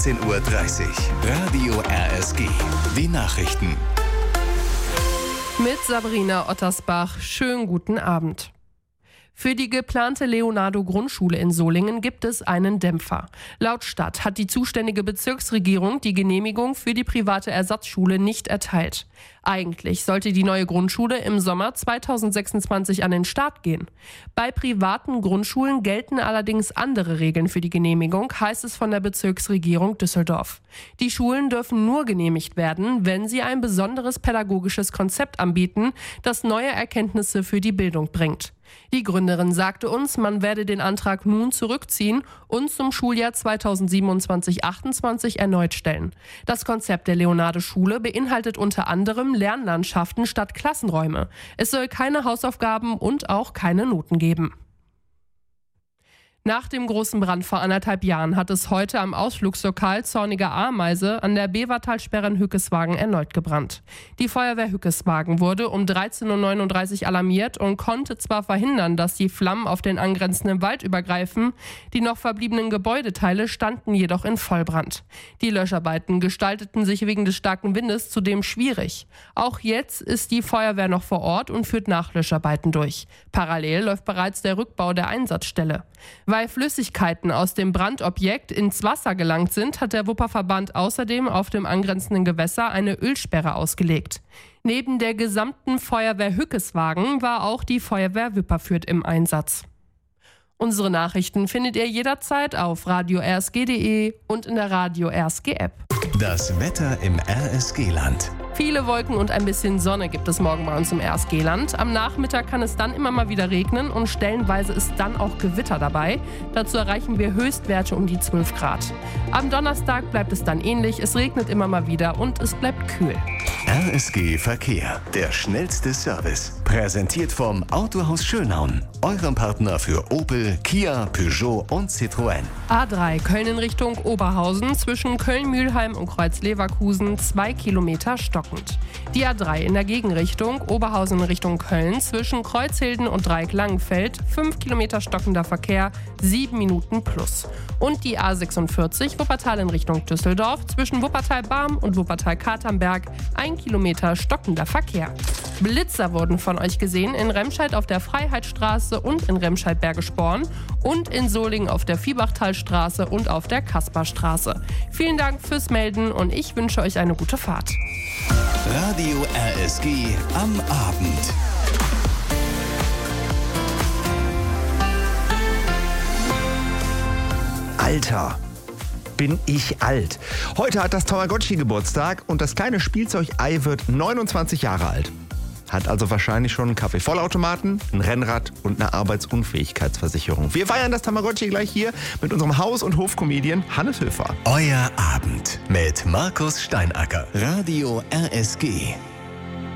16:30 Uhr. Radio RSG. Die Nachrichten. Mit Sabrina Ottersbach. Schönen guten Abend. Für die geplante Leonardo-Grundschule in Solingen gibt es einen Dämpfer. Laut Stadt hat die zuständige Bezirksregierung die Genehmigung für die private Ersatzschule nicht erteilt. Eigentlich sollte die neue Grundschule im Sommer 2026 an den Start gehen. Bei privaten Grundschulen gelten allerdings andere Regeln für die Genehmigung, heißt es von der Bezirksregierung Düsseldorf. Die Schulen dürfen nur genehmigt werden, wenn sie ein besonderes pädagogisches Konzept anbieten, das neue Erkenntnisse für die Bildung bringt. Die Gründerin sagte uns, man werde den Antrag nun zurückziehen und zum Schuljahr 2027/28 erneut stellen. Das Konzept der Leonardo-Schule beinhaltet unter anderem Lernlandschaften statt Klassenräume. Es soll keine Hausaufgaben und auch keine Noten geben. Nach dem großen Brand vor 1,5 Jahren hat es heute am Ausflugslokal Zorniger Ameise an der Bevertalsperre in Hückeswagen erneut gebrannt. Die Feuerwehr Hückeswagen wurde um 13:39 Uhr alarmiert und konnte zwar verhindern, dass die Flammen auf den angrenzenden Wald übergreifen, die noch verbliebenen Gebäudeteile standen jedoch in Vollbrand. Die Löscharbeiten gestalteten sich wegen des starken Windes zudem schwierig. Auch jetzt ist die Feuerwehr noch vor Ort und führt Nachlöscharbeiten durch. Parallel läuft bereits der Rückbau der Einsatzstelle. Weil Flüssigkeiten aus dem Brandobjekt ins Wasser gelangt sind, hat der Wupperverband außerdem auf dem angrenzenden Gewässer eine Ölsperre ausgelegt. Neben der gesamten Feuerwehr Hückeswagen war auch die Feuerwehr Wipperfürth im Einsatz. Unsere Nachrichten findet ihr jederzeit auf radio-rsg.de und in der Radio RSG App. Das Wetter im RSG-Land. Viele Wolken und ein bisschen Sonne gibt es morgen bei uns im RSG-Land. Am Nachmittag kann es dann immer mal wieder regnen und stellenweise ist dann auch Gewitter dabei. Dazu erreichen wir Höchstwerte um die 12 Grad. Am Donnerstag bleibt es dann ähnlich. Es regnet immer mal wieder und es bleibt kühl. RSG Verkehr, der schnellste Service. Präsentiert vom Autohaus Schönaun, eurem Partner für Opel, Kia, Peugeot und Citroën. A3 Köln in Richtung Oberhausen, zwischen Köln-Mühlheim und Kreuz-Leverkusen 2 Kilometer stockend. Die A3 in der Gegenrichtung Oberhausen in Richtung Köln, zwischen Kreuzhilden und Dreieck-Langenfeld 5 Kilometer stockender Verkehr, 7 Minuten plus. Und die A46 Wuppertal in Richtung Düsseldorf, zwischen Wuppertal-Barm und Wuppertal-Katernberg 1 Kilometer stockender Verkehr. Blitzer wurden von euch gesehen in Remscheid auf der Freiheitsstraße und in Remscheid-Bergesporn und in Solingen auf der Viehbachtalstraße und auf der Kasperstraße. Vielen Dank fürs Melden und ich wünsche euch eine gute Fahrt. Radio RSG am Abend. Alter, bin ich alt. Heute hat das Tamagotchi Geburtstag und das kleine Spielzeug-Ei wird 29 Jahre alt. Hat also wahrscheinlich schon einen Kaffeevollautomaten, ein Rennrad und eine Arbeitsunfähigkeitsversicherung. Wir feiern das Tamagotchi gleich hier mit unserem Haus- und Hofcomedian Hannes Höfer. Euer Abend mit Markus Steinacker. Radio RSG.